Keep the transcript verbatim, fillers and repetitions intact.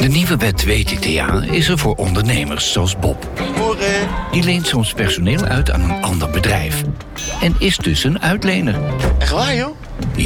De nieuwe wet W T T A is er voor ondernemers zoals Bob. Morgen. Die leent soms personeel uit aan een ander bedrijf. En is dus een uitlener. Echt waar, joh?